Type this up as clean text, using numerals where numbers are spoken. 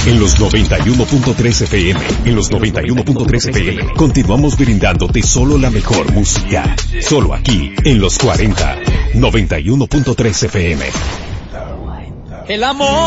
En los 91.3 FM, en los 91.3 FM, continuamos brindándote solo la mejor música. Solo aquí, en los 40, 91.3 FM. El amor